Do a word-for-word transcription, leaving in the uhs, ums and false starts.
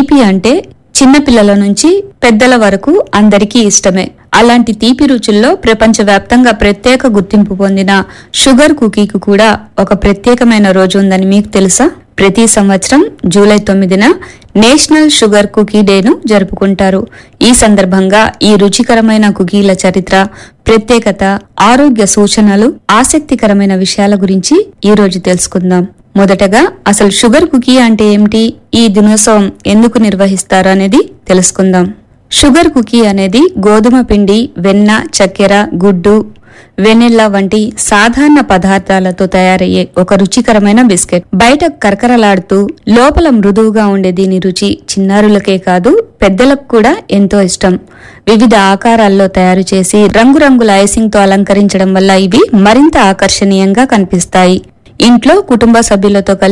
తీపి అంటే చిన్నపిల్లల నుంచి పెద్దల వరకు అందరికీ ఇష్టమే. అలాంటి తీపి రుచుల్లో ప్రపంచవ్యాప్తంగా ప్రత్యేక గుర్తింపు పొందిన షుగర్ కుకీకి కూడా ఒక ప్రత్యేకమైన రోజు ఉందని మీకు తెలుసా? ప్రతి సంవత్సరం జూలై తొమ్మిదిన నేషనల్ షుగర్ కుకీ డేను జరుపుకుంటారు. ఈ సందర్భంగా ఈ రుచికరమైన కుకీల చరిత్ర, ప్రత్యేకత, ఆరోగ్య సూచనలు, ఆసక్తికరమైన విషయాల గురించి ఈ రోజు తెలుసుకుందాం. మొదటగా అసలు షుగర్ కుకీ అంటే ఏమిటి, ఈ దినోత్సవం ఎందుకు నిర్వహిస్తారు అనేది తెలుసుకుందాం. షుగర్ కుకీ అనేది గోధుమ పిండి, వెన్న, చక్కెర, గుడ్డు, వెనిల్లా వంటి సాధారణ పదార్థాలతో తయారయ్యే ఒక రుచికరమైన బిస్కెట్. బయట కరకరలాడుతూ లోపల మృదువుగా ఉండే దీని రుచి చిన్నారులకే కాదు పెద్దలకు కూడా ఎంతో ఇష్టం. వివిధ ఆకారాల్లో తయారు చేసి రంగురంగుల ఐసింగ్ తో అలంకరించడం వల్ల ఇవి మరింత ఆకర్షణీయంగా కనిపిస్తాయి. ఇంట్లో కుటుంబ సభ్యులతో కలిసి